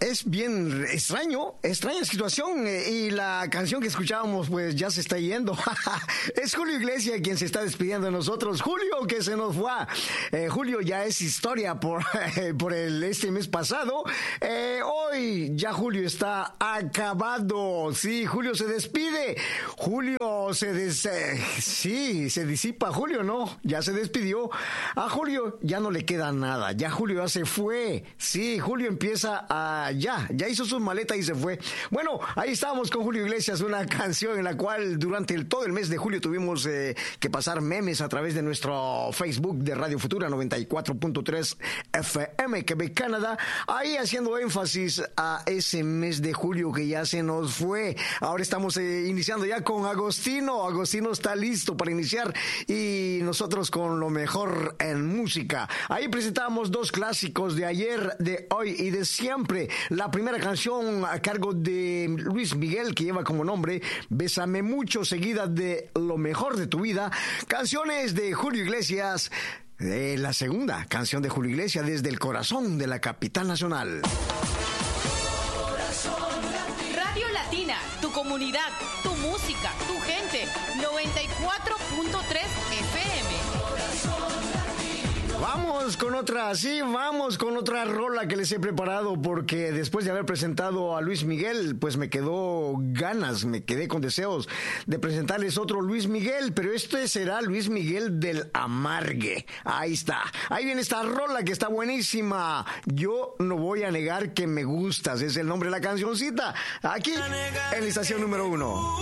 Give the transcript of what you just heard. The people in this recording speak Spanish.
es bien extraña situación y la canción que escuchábamos pues ya se está yendo. Es Julio Iglesias quien se está despidiendo de nosotros. Julio que se nos fue. Julio ya es historia por este mes pasado. Hoy ya Julio está acabado. Sí, Julio se despide. Julio se disipa. Julio no, ya se despidió. A Julio ya no le queda nada. Ya Julio ya se fue. Sí, Julio empieza a... Ya hizo sus maletas y se fue. Bueno, ahí estábamos con Julio Iglesias, una canción en la cual durante todo el mes de julio tuvimos que pasar memes a través de nuestro Facebook de Radio Futura 94.3 FM Quebec, Canadá, ahí haciendo énfasis a ese mes de julio que ya se nos fue. Ahora estamos iniciando ya con Agostino. Agostino está listo para iniciar y nosotros con lo mejor en música. Ahí presentamos dos clásicos de ayer, de hoy y de siempre. La primera canción a cargo de Luis Miguel, que lleva como nombre Bésame Mucho, seguida de Lo Mejor de Tu Vida. Canciones de Julio Iglesias. La segunda canción de Julio Iglesias, Desde el Corazón de la Capital Nacional. Radio Latina, tu comunidad, tu música, tu gente. 94.3 FM. Vamos con otra rola que les he preparado, porque después de haber presentado a Luis Miguel, pues me quedé con deseos de presentarles otro Luis Miguel, pero este será Luis Miguel del Amargue. Ahí está, ahí viene esta rola que está buenísima. Yo no voy a negar que me gustas, es el nombre de la cancioncita, aquí en la estación número 1.